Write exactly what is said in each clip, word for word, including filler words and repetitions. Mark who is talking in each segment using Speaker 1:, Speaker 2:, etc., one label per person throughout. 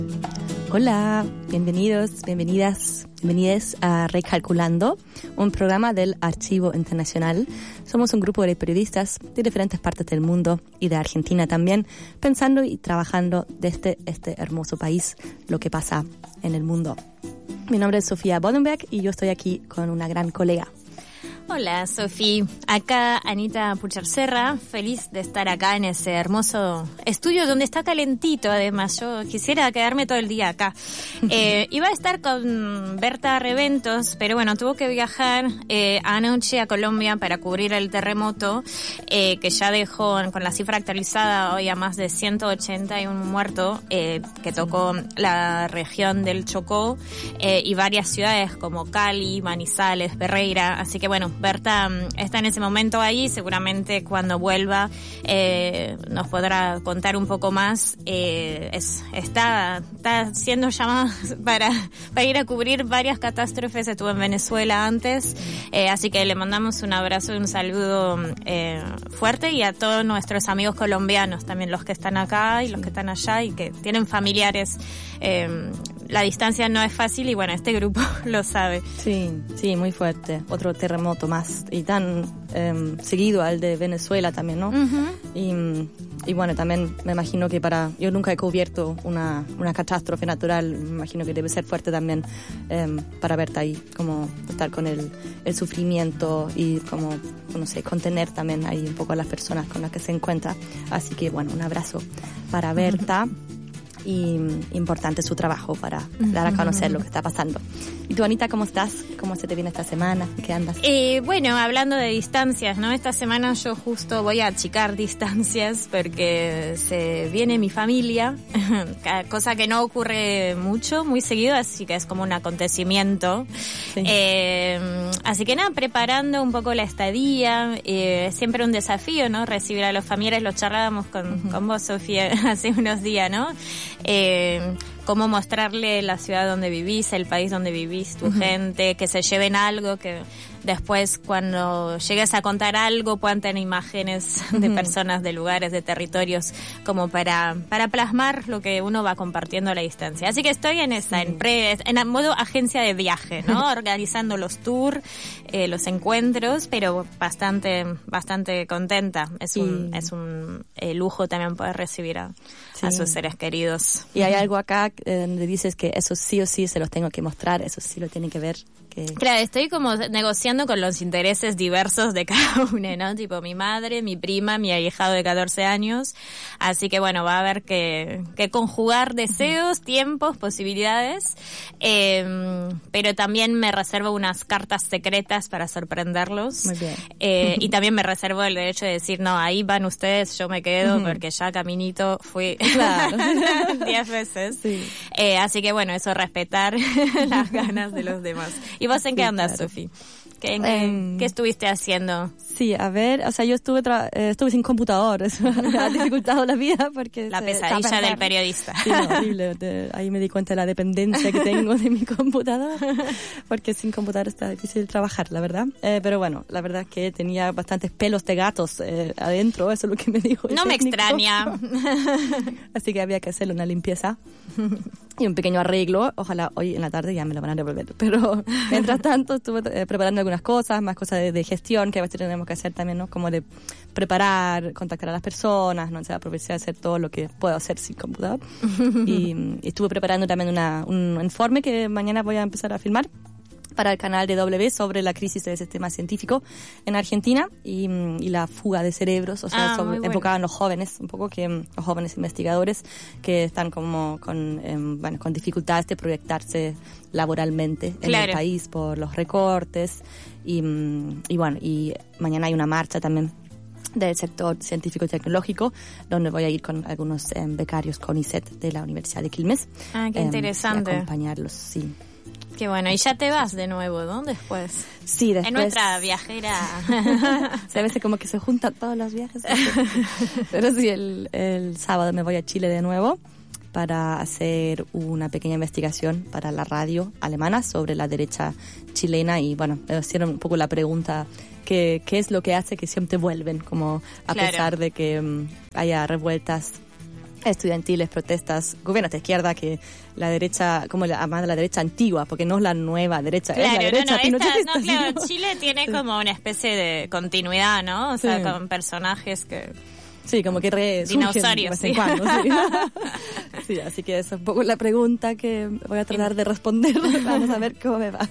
Speaker 1: Hola, bienvenidos, bienvenidas, bienvenidas a Recalculando, un programa del Archivo Internacional. Somos un grupo de periodistas de diferentes partes del mundo y de Argentina también, pensando y trabajando desde este hermoso país, lo que pasa en el mundo. Mi nombre es Sofía Bodenberg y yo estoy aquí con una gran colega.
Speaker 2: Hola, Sofi. Acá Anita Pucherserra, feliz de estar acá en ese hermoso estudio donde está calentito, además. Yo quisiera quedarme todo el día acá. Eh, iba a estar con Berta Reventos, pero bueno, tuvo que viajar eh, anoche a Colombia para cubrir el terremoto, eh, que ya dejó con la cifra actualizada hoy a más de ciento ochenta y uno muertos, eh, que tocó la región del Chocó eh, y varias ciudades como Cali, Manizales, Pereira. Así que bueno, Berta está en ese momento ahí, seguramente cuando vuelva eh, nos podrá contar un poco más. Eh, es, está, está siendo llamada para, para ir a cubrir varias catástrofes, estuvo en Venezuela antes, eh, así que le mandamos un abrazo y un saludo eh, fuerte, y a todos nuestros amigos colombianos, también los que están acá y los que están allá y que tienen familiares. Eh, la distancia no es fácil y bueno, este grupo lo sabe.
Speaker 1: Sí, sí, muy fuerte. Otro terremoto más y tan eh, seguido al de Venezuela también, ¿no? Uh-huh. Y, y bueno, también me imagino que para... Yo nunca he cubierto una, una catástrofe natural, me imagino que debe ser fuerte también eh, para verte ahí, como estar con el, el sufrimiento y como, no sé, contener también ahí un poco a las personas con las que se encuentra. Así que bueno, un abrazo para Berta. Uh-huh. Y importante su trabajo para dar a conocer lo que está pasando. ¿Y tú, Anita, cómo estás? ¿Cómo se te viene esta semana? ¿Qué andas?
Speaker 2: Eh, bueno, hablando de distancias, ¿no? Esta semana yo justo voy a achicar distancias porque se viene mi familia, cosa que no ocurre mucho, muy seguido, así que es como un acontecimiento. Sí. Eh, así que nada, preparando un poco la estadía, eh, siempre un desafío, ¿no? Recibir a los familiares, lo charlábamos con, uh-huh. con vos, Sofía, hace unos días, ¿no? Eh, cómo mostrarle la ciudad donde vivís, el país donde vivís, tu uh-huh. gente, que se lleven algo, que después cuando llegues a contar algo puedan tener imágenes uh-huh. de personas, de lugares, de territorios, como para para plasmar lo que uno va compartiendo a la distancia. Así que estoy en esa, sí. en pre, en modo agencia de viaje, ¿no? Organizando los tours, eh, los encuentros, pero bastante bastante contenta. Es sí. un es un eh, lujo también poder recibir a, sí. a sus seres queridos.
Speaker 1: Y hay algo acá donde dices que eso sí o sí se los tengo que mostrar, eso sí lo tienen que ver. Que...
Speaker 2: Claro, estoy como negociando con los intereses diversos de cada uno, ¿no? Tipo mi madre, mi prima, mi ahijado de catorce años. Así que bueno, va a haber que, que conjugar deseos, uh-huh. tiempos, posibilidades. Eh, pero también me reservo unas cartas secretas para sorprenderlos.
Speaker 1: Muy bien.
Speaker 2: Eh, y también me reservo el derecho de decir, no, ahí van ustedes, yo me quedo, uh-huh. porque ya caminito fui
Speaker 1: claro.
Speaker 2: diez veces.
Speaker 1: Sí.
Speaker 2: Eh, así que bueno, eso, respetar las ganas de los demás. ¿Y vos en qué andas, claro. Sofi? ¿Qué, en qué, um, ¿Qué estuviste haciendo?
Speaker 1: Sí, a ver, o sea, yo estuve tra- eh, estuve sin computador, eso me ha dificultado la vida porque...
Speaker 2: La pesadilla del periodista.
Speaker 1: Sí, no, horrible, de, ahí me di cuenta de la dependencia que tengo de mi computador, porque sin computador está difícil trabajar, la verdad. Eh, pero bueno, la verdad es que tenía bastantes pelos de gatos eh, adentro, eso es lo que me dijo el
Speaker 2: No
Speaker 1: técnico.
Speaker 2: Me extraña.
Speaker 1: Así que había que hacerle una limpieza y un pequeño arreglo. Ojalá hoy en la tarde ya me lo van a devolver. Pero mientras tanto estuve eh, preparando algunas cosas, más cosas de, de gestión que a veces tenemos que hacer también, ¿no? Como de preparar, contactar a las personas, ¿no? O sea, aprovechar de hacer todo lo que puedo hacer sin computador. y, y estuve preparando también una, un informe que mañana voy a empezar a filmar para el canal de W sobre la crisis del sistema científico en Argentina y, y la fuga de cerebros, o sea,
Speaker 2: ah,
Speaker 1: sobre,
Speaker 2: bueno.
Speaker 1: enfocada en los jóvenes, un poco que los jóvenes investigadores que están como con, eh, bueno, con dificultades de proyectarse laboralmente en
Speaker 2: claro.
Speaker 1: el país por los recortes y, y bueno, y mañana hay una marcha también del sector científico y tecnológico, donde voy a ir con algunos eh, becarios CONICET de la Universidad de Quilmes.
Speaker 2: Ah, qué
Speaker 1: eh,
Speaker 2: interesante.
Speaker 1: Y acompañarlos, sí.
Speaker 2: Qué bueno, y ya te vas de nuevo, ¿no? Después.
Speaker 1: Sí, después.
Speaker 2: En nuestra viajera.
Speaker 1: Sí, a veces como que se juntan todos los viajes. Pero sí, el, el sábado me voy a Chile de nuevo para hacer una pequeña investigación para la radio alemana sobre la derecha chilena y bueno, me hicieron un poco la pregunta que qué es lo que hace que siempre vuelven, como a
Speaker 2: claro.
Speaker 1: pesar de que um, haya revueltas estudiantiles, protestas, gobiernos de izquierda, que la derecha, como la más la derecha antigua, porque no es la nueva derecha,
Speaker 2: claro,
Speaker 1: es la derecha
Speaker 2: no, no, esta, no, claro,
Speaker 1: ¿no?
Speaker 2: Chile tiene sí. como una especie de continuidad, ¿no? O sea, sí. con personajes que...
Speaker 1: Sí, como que re
Speaker 2: dinosaurios,
Speaker 1: sí. Cuando, sí. Sí, así que esa es un poco la pregunta que voy a tratar de responder. Vamos a ver cómo me va.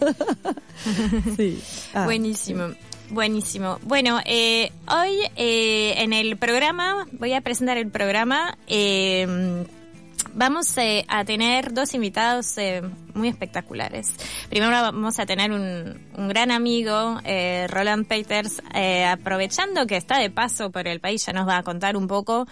Speaker 1: Sí.
Speaker 2: Ah, Buenísimo. Sí. Buenísimo. Bueno, eh, hoy eh, en el programa, voy a presentar el programa, eh, vamos eh, a tener dos invitados eh, muy espectaculares. Primero vamos a tener un, un gran amigo, eh, Roland Peters, eh, aprovechando que está de paso por el país, ya nos va a contar un poco,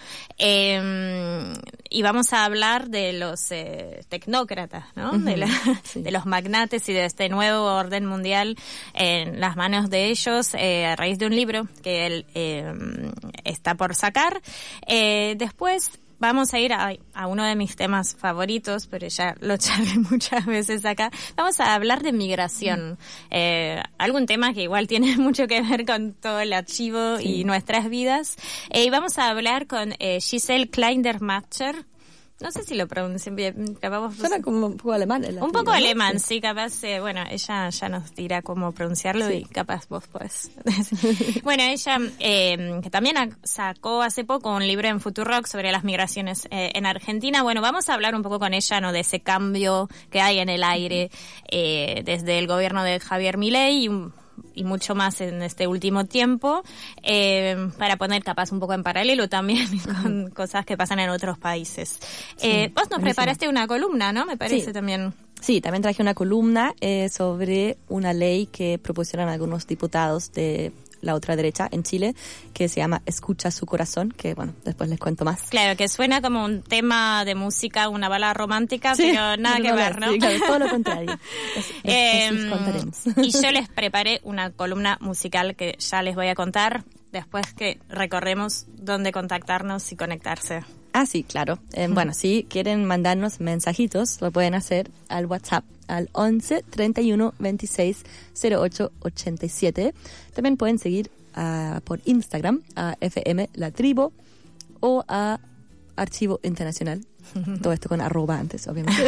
Speaker 2: eh, y vamos a hablar de los eh, tecnócratas, ¿no? Uh-huh. de, la, sí. de los magnates y de este nuevo orden mundial en las manos de ellos, eh, a raíz de un libro que él eh, está por sacar. Eh, después vamos a ir a, a uno de mis temas favoritos, pero ya lo charlé muchas veces acá. Vamos a hablar de migración. Eh, algún tema que igual tiene mucho que ver con todo el archivo sí. y nuestras vidas. Eh, y vamos a hablar con eh, Giselle Kleindermacher. No sé si lo pronuncié bien, capaz vos...
Speaker 1: Suena como un poco alemán. El
Speaker 2: un poco alemán, sí, sí capaz, eh, bueno, ella ya nos dirá cómo pronunciarlo sí. y capaz vos podés. Bueno, ella eh, que también sacó hace poco un libro en Futurock sobre las migraciones eh, en Argentina. Bueno, vamos a hablar un poco con ella, ¿no? De ese cambio que hay en el aire eh, desde el gobierno de Javier Milei y un y mucho más en este último tiempo, eh, para poner capaz un poco en paralelo también con uh-huh. cosas que pasan en otros países. Sí, eh, vos nos preparaste una columna, ¿no? Me parece sí. también.
Speaker 1: Sí, también traje una columna eh, sobre una ley que propusieron algunos diputados de la otra derecha en Chile, que se llama Escucha su corazón, que bueno, después les cuento más.
Speaker 2: Claro, que suena como un tema de música, una balada romántica, sí, pero nada pero que no ver, ¿no?
Speaker 1: Sí, claro, todo lo contrario. Es, es,
Speaker 2: eh, y yo les preparé una columna musical que ya les voy a contar después que recorremos dónde contactarnos y conectarse.
Speaker 1: Ah, sí, claro. Eh, mm. Bueno, si quieren mandarnos mensajitos, lo pueden hacer al WhatsApp al once, treinta y uno, veintiséis, cero ocho, ochenta y siete. También pueden seguir uh, por Instagram a F M La Tribu o a Archivo Internacional. Todo esto con arroba antes, obviamente.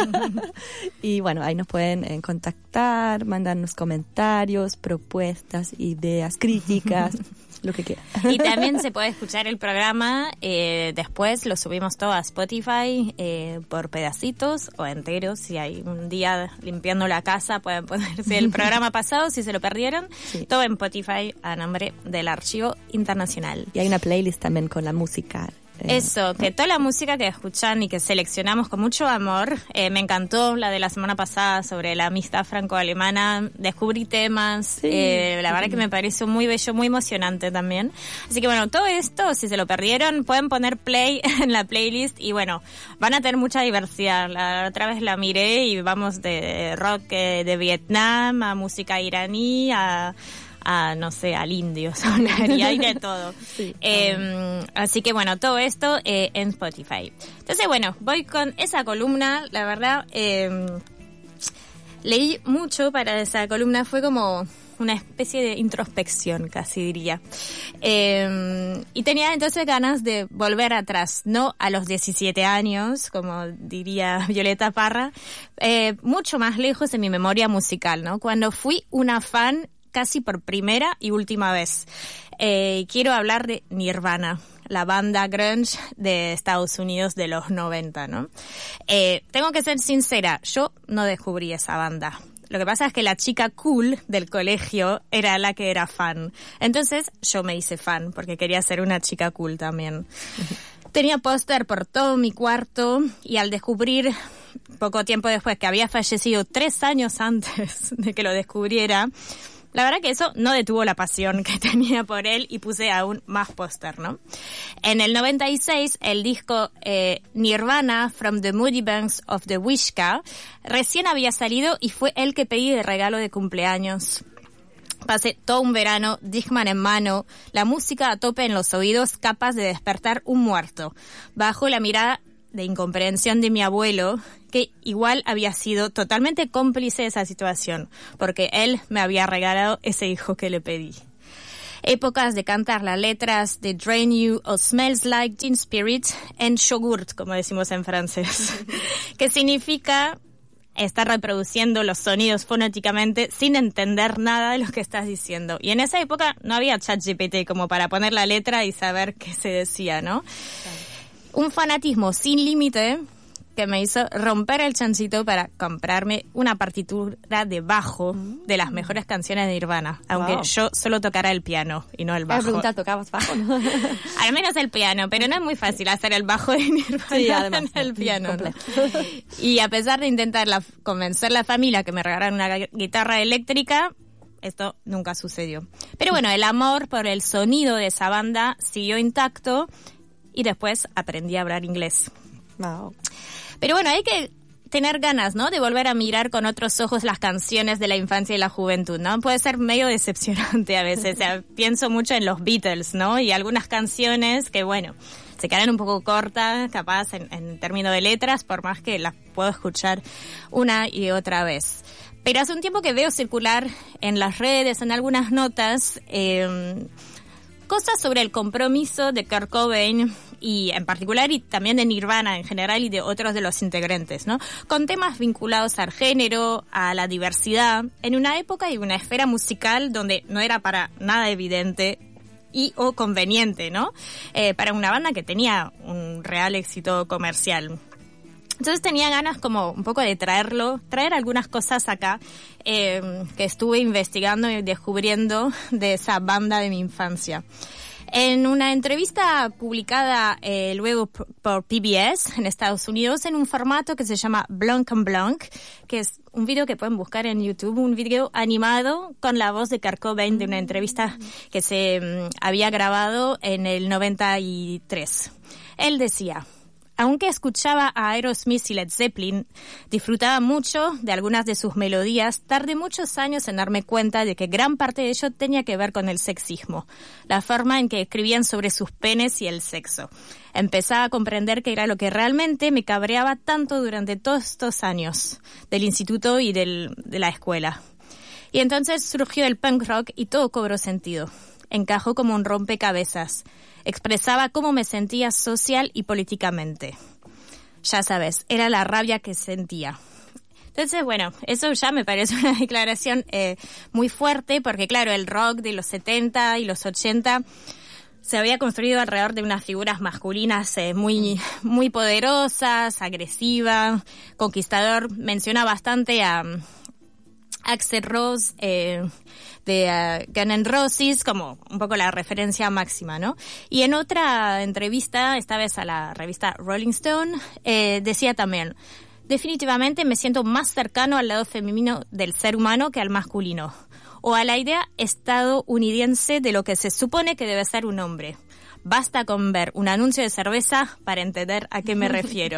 Speaker 1: Y bueno, ahí nos pueden eh, contactar, mandarnos comentarios, propuestas, ideas, críticas, lo que quieran.
Speaker 2: Y también se puede escuchar el programa, eh, después lo subimos todo a Spotify eh, por pedacitos o enteros. Si hay un día limpiando la casa, pueden ponerse el programa pasado, si se lo perdieron. Sí. Todo en Spotify a nombre del Archivo Internacional.
Speaker 1: Y hay una playlist también con la música.
Speaker 2: Eso, que toda la música que escuchan y que seleccionamos con mucho amor, eh, me encantó la de la semana pasada sobre la amistad franco-alemana, descubrí temas, sí, eh, la sí. verdad que me pareció muy bello, muy emocionante también. Así que bueno, todo esto, si se lo perdieron, pueden poner play en la playlist y bueno, van a tener mucha diversidad. La otra vez la miré y vamos de rock eh, de Vietnam a música iraní, a... a, no sé, al indio sonar y hay de todo. Sí, eh, así que bueno, todo esto eh, en Spotify. Entonces bueno, voy con esa columna, la verdad, eh, leí mucho para esa columna, fue como una especie de introspección, casi diría. Eh, y tenía entonces ganas de volver atrás, no a los diecisiete años, como diría Violeta Parra, eh, mucho más lejos en mi memoria musical, ¿no? Cuando fui una fan casi por primera y última vez. Eh, quiero hablar de Nirvana, la banda grunge de Estados Unidos de los noventa, ¿no? Eh, tengo que ser sincera, yo no descubrí esa banda. Lo que pasa es que la chica cool del colegio era la que era fan. Entonces yo me hice fan porque quería ser una chica cool también. Tenía póster por todo mi cuarto y al descubrir, poco tiempo después, que había fallecido tres años antes de que lo descubriera, la verdad que eso no detuvo la pasión que tenía por él y puse aún más póster, ¿no? En el noventa y seis, el disco eh, Nirvana From the Moody Banks of the Wishkah recién había salido y fue el que pedí de regalo de cumpleaños. Pasé todo un verano, Discman en mano, la música a tope en los oídos, capaz de despertar un muerto, bajo la mirada de incomprensión de mi abuelo, que igual había sido totalmente cómplice de esa situación, porque él me había regalado ese hijo que le pedí. épocas de cantar las letras de Drain You o Smells Like Teen Spirit en yogurt, como decimos en francés, que significa estar reproduciendo los sonidos fonéticamente sin entender nada de lo que estás diciendo. Y en esa época no había ChatGPT como para poner la letra y saber qué se decía, ¿no? Claro. Un fanatismo sin límite que me hizo romper el chancito para comprarme una partitura de bajo mm. de las mejores canciones de Nirvana, aunque wow. yo solo tocara el piano y no el bajo.
Speaker 1: Me preguntar, ¿tocabas bajo?
Speaker 2: Al menos el piano, pero no es muy fácil hacer el bajo de Nirvana sí, además, en el piano. ¿No? Y a pesar de intentar la, convencer a la familia que me regalaran una guitarra eléctrica, esto nunca sucedió. Pero bueno, el amor por el sonido de esa banda siguió intacto y después aprendí a hablar inglés.
Speaker 1: Wow.
Speaker 2: Pero bueno, hay que tener ganas, ¿no? De volver a mirar con otros ojos las canciones de la infancia y la juventud, ¿no? Puede ser medio decepcionante a veces. O sea, pienso mucho en los Beatles, ¿no? Y algunas canciones que, bueno, se quedan un poco cortas, capaz, en, en términos de letras, por más que las puedo escuchar una y otra vez. Pero hace un tiempo que veo circular en las redes, en algunas notas, eh, cosas sobre el compromiso de Kurt Cobain y en particular y también de Nirvana en general y de otros de los integrantes, ¿no? Con temas vinculados al género, a la diversidad, en una época y una esfera musical donde no era para nada evidente y o conveniente, ¿no? Eh, para una banda que tenía un real éxito comercial. Entonces tenía ganas como un poco de traerlo, traer algunas cosas acá eh, que estuve investigando y descubriendo de esa banda de mi infancia. En una entrevista publicada eh, luego por, por P B S en Estados Unidos en un formato que se llama Blanc and Blanc, que es un video que pueden buscar en YouTube, un video animado con la voz de Kurt Cobain de una entrevista que se um, había grabado en el noventa y tres. Él decía: aunque escuchaba a Aerosmith y Led Zeppelin, disfrutaba mucho de algunas de sus melodías, tardé muchos años en darme cuenta de que gran parte de ello tenía que ver con el sexismo, la forma en que escribían sobre sus penes y el sexo. Empezaba a comprender que era lo que realmente me cabreaba tanto durante todos estos años del instituto y del, de la escuela. Y entonces surgió el punk rock y todo cobró sentido. Encajó como un rompecabezas. Expresaba cómo me sentía social y políticamente. Ya sabes, era la rabia que sentía. Entonces, bueno, eso ya me parece una declaración eh, muy fuerte, porque claro, el rock de los setenta y los ochenta se había construido alrededor de unas figuras masculinas eh, muy, muy poderosas, agresivas, conquistador. Menciona bastante a um, Axl Rose, eh, de uh, Guns N' Roses, como un poco la referencia máxima, ¿no? Y en otra entrevista, esta vez a la revista Rolling Stone, eh, decía también: definitivamente me siento más cercano al lado femenino del ser humano que al masculino, o a la idea estadounidense de lo que se supone que debe ser un hombre. Basta con ver un anuncio de cerveza para entender a qué me refiero.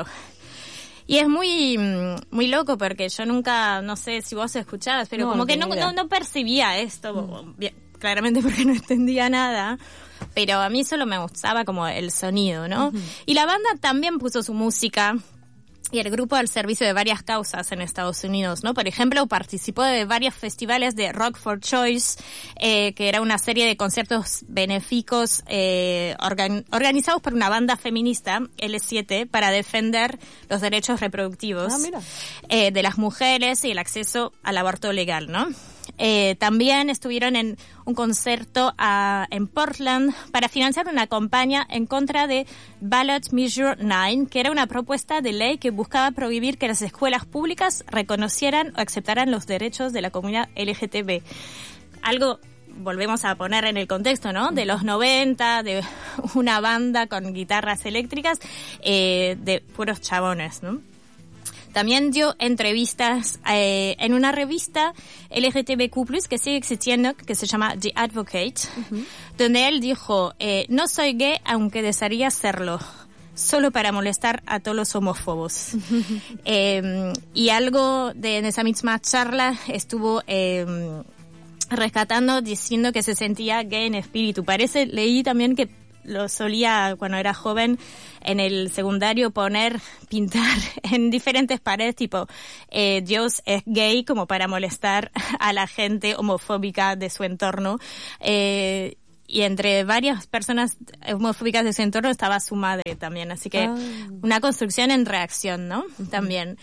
Speaker 2: Y es muy muy loco porque yo nunca, no sé si vos escuchabas, pero no, como que no, no, no percibía esto, mm. bien, claramente porque no entendía nada, pero a mí solo me gustaba como el sonido, ¿no? Uh-huh. Y la banda también puso su música y el grupo al servicio de varias causas en Estados Unidos, ¿no? Por ejemplo, participó de varios festivales de Rock for Choice, eh, que era una serie de conciertos benéficos eh, organ- organizados por una banda feminista, L siete, para defender los derechos reproductivos ah, mira. Eh, de las mujeres y el acceso al aborto legal, ¿no? Eh, también estuvieron en un concierto a, en Portland para financiar una campaña en contra de Ballot Measure nueve, que era una propuesta de ley que buscaba prohibir que las escuelas públicas reconocieran o aceptaran los derechos de la comunidad L G B T. Algo, volvemos a poner en el contexto, ¿no? De los noventa, de una banda con guitarras eléctricas, eh, de puros chabones, ¿no? También dio entrevistas eh, en una revista L G B T Q plus, que sigue existiendo, que se llama The Advocate, uh-huh. donde él dijo: eh, no soy gay aunque desearía serlo, solo para molestar a todos los homófobos. Uh-huh. eh, y algo de en esa misma charla estuvo eh, rescatando, diciendo que se sentía gay en espíritu. Parece, leí también que lo solía, cuando era joven, en el secundario poner, pintar en diferentes paredes, tipo, eh, Dios es gay, como para molestar a la gente homofóbica de su entorno. Eh, y entre varias personas homofóbicas de su entorno estaba su madre también, así que ah. una construcción en reacción, ¿no? Uh-huh. También.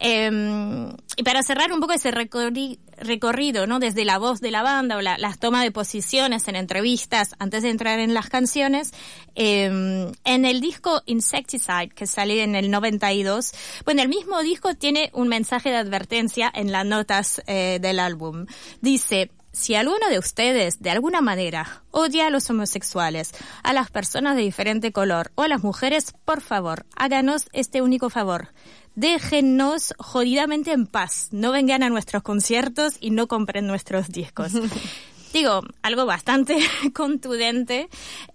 Speaker 2: Eh, y para cerrar un poco ese recorri- recorrido, ¿no? Desde la voz de la banda o la, las tomas de posiciones en entrevistas, antes de entrar en las canciones, eh, en el disco Insecticide, que salió en el noventa y dos, bueno, el mismo disco tiene un mensaje de advertencia en las notas eh, del álbum. Dice: si alguno de ustedes, de alguna manera, odia a los homosexuales, a las personas de diferente color o a las mujeres, por favor, háganos este único favor. Déjennos jodidamente en paz. No vengan a nuestros conciertos y no compren nuestros discos. Digo, algo bastante contundente.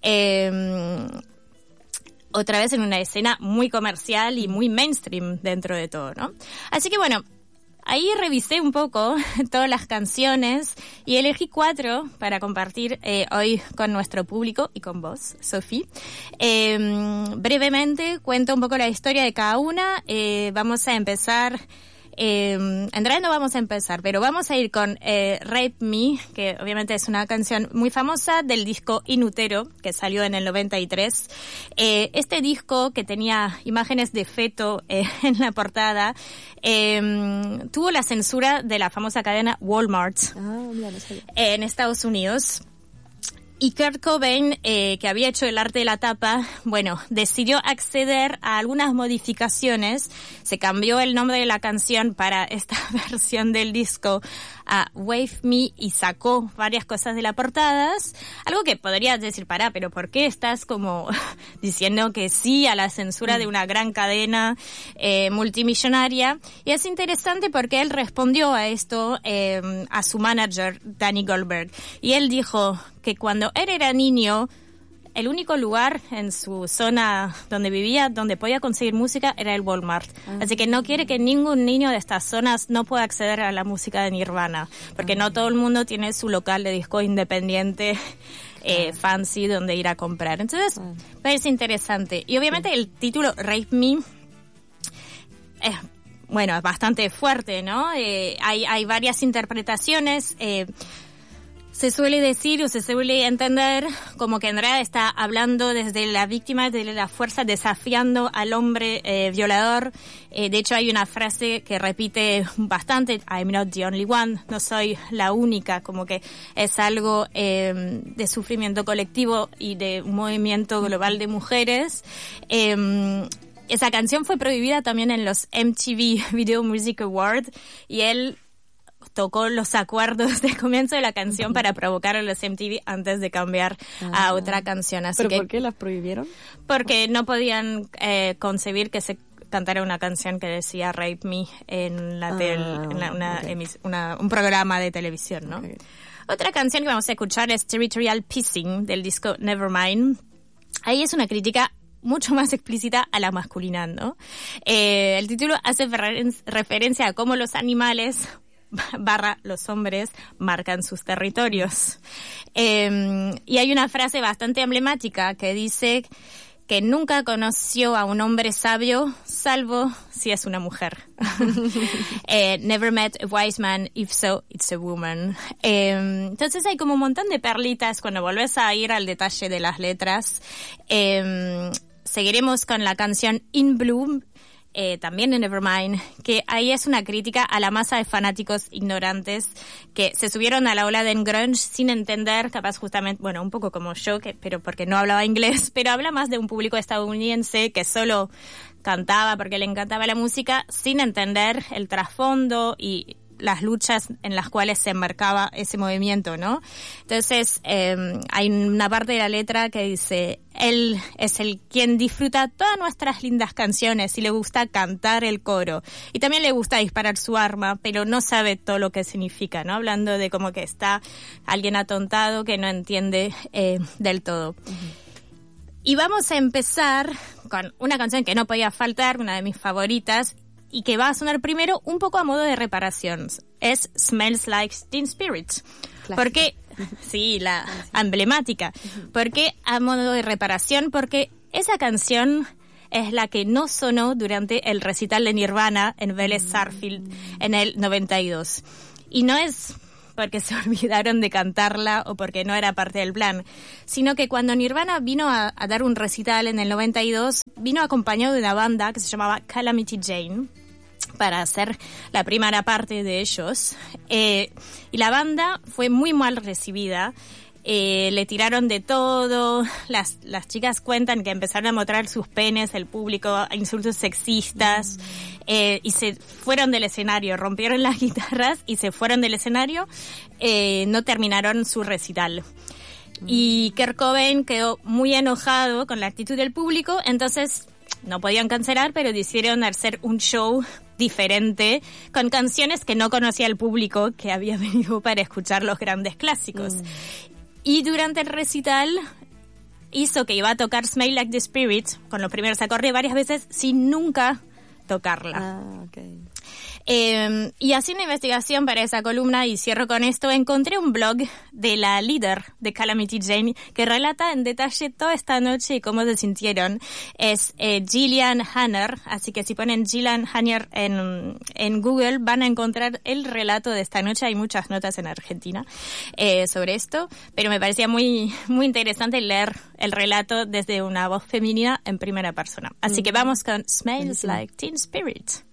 Speaker 2: Eh, otra vez en una escena muy comercial y muy mainstream dentro de todo, ¿no? Así que bueno, ahí revisé un poco todas las canciones y elegí cuatro para compartir eh, hoy con nuestro público y con vos, Sophie. Eh, brevemente cuento un poco la historia de cada una. Eh, vamos a empezar... Eh, en realidad no vamos a empezar, pero vamos a ir con eh, Rape Me, que obviamente es una canción muy famosa del disco Inutero, que salió en el noventa y tres. Eh, este disco, que tenía imágenes de feto eh, en la portada, eh, tuvo la censura de la famosa cadena Walmart ah, mira, no sabía. Eh, en Estados Unidos. Y Kurt Cobain, eh, que había hecho el arte de la tapa, bueno, decidió acceder a algunas modificaciones. Se cambió el nombre de la canción para esta versión del disco a Wave Me y sacó varias cosas de la portada. Algo que podrías decir, pará, pero ¿por qué estás como diciendo que sí a la censura de una gran cadena eh, multimillonaria? Y es interesante porque él respondió a esto eh, a su manager, Danny Goldberg. Y él dijo que cuando él era niño, el único lugar en su zona donde vivía, donde podía conseguir música, era el Walmart. Ah. Así que no quiere que ningún niño de estas zonas no pueda acceder a la música de Nirvana, porque ah. no todo el mundo tiene su local de disco independiente, eh, ah. fancy, donde ir a comprar. Entonces, ah. parece interesante. Y obviamente sí. el título Rape Me es, bueno, es bastante fuerte, ¿no? Eh, hay, hay varias interpretaciones. Eh, Se suele decir o se suele entender como que en realidad está hablando desde la víctima, desde la fuerza, desafiando al hombre eh, violador. Eh, de hecho, hay una frase que repite bastante: I'm not the only one, no soy la única, como que es algo eh, de sufrimiento colectivo y de un movimiento global de mujeres. Eh, esa canción fue prohibida también en los M T V Video Music Awards y él tocó los acuerdos del comienzo de la canción para provocar a los M T V antes de cambiar ah, a otra canción. Así
Speaker 1: ¿Pero
Speaker 2: que,
Speaker 1: por qué las prohibieron?
Speaker 2: Porque no podían eh, concebir que se cantara una canción que decía Rape Me en la tel, ah, en la, una, okay. emis, una, un programa de televisión, ¿no? Okay. Otra canción que vamos a escuchar es Territorial Pissing del disco Nevermind. Ahí es una crítica mucho más explícita a la masculinidad, ¿no? Eh, el título hace referen- referencia a cómo los animales barra los hombres marcan sus territorios. Eh, y hay una frase bastante emblemática que dice que nunca conoció a un hombre sabio, salvo si es una mujer. eh, never met a wise man, if so, it's a woman. Eh, entonces hay como un montón de perlitas cuando volvés a ir al detalle de las letras. Eh, seguiremos con la canción In Bloom, Eh, también en Nevermind, que ahí es una crítica a la masa de fanáticos ignorantes que se subieron a la ola del grunge sin entender, capaz justamente, bueno, un poco como yo, que, pero porque no hablaba inglés, pero habla más de un público estadounidense que solo cantaba porque le encantaba la música sin entender el trasfondo y las luchas en las cuales se enmarcaba ese movimiento, ¿no? Entonces, eh, hay una parte de la letra que dice: él es el quien disfruta todas nuestras lindas canciones y le gusta cantar el coro. Y también le gusta disparar su arma, pero no sabe todo lo que significa, ¿no? Hablando de como que está alguien atontado que no entiende eh, del todo. Uh-huh. Y vamos a empezar con una canción que no podía faltar, una de mis favoritas, y que va a sonar primero un poco a modo de reparación. Es Smells Like Teen Spirit. Porque, sí, la emblemática. ¿Por qué a modo de reparación? Porque esa canción es la que no sonó durante el recital de Nirvana en Vélez Sarsfield en el noventa y dos. Y no es porque se olvidaron de cantarla o porque no era parte del plan, sino que cuando Nirvana vino a, a dar un recital en el noventa y dos, vino acompañado de una banda que se llamaba Calamity Jane para hacer la primera parte de ellos. Eh, y la banda fue muy mal recibida. Eh, le tiraron de todo, las, las chicas cuentan que empezaron a mostrar sus penes, el público, insultos sexistas, mm. eh, y se fueron del escenario, rompieron las guitarras y se fueron del escenario, eh, no terminaron su recital. Mm. Y Kurt Cobain quedó muy enojado con la actitud del público, entonces no podían cancelar, pero decidieron hacer un show diferente, con canciones que no conocía el público que había venido para escuchar los grandes clásicos. Mm. Y durante el recital hizo que iba a tocar Smell Like the Spirit con los primeros acordes varias veces sin nunca tocarla.
Speaker 1: Ah, okay.
Speaker 2: Eh, y así una investigación para esa columna, y cierro con esto, encontré un blog de la líder de Calamity Jane que relata en detalle toda esta noche y cómo se sintieron. Es eh, Gillian Hanner, así que si ponen Gillian Hanner en, en Google van a encontrar el relato de esta noche. Hay muchas notas en Argentina eh, sobre esto, pero me parecía muy, muy interesante leer el relato desde una voz femenina en primera persona. Así mm. que vamos con Smells Like Teen Spirit.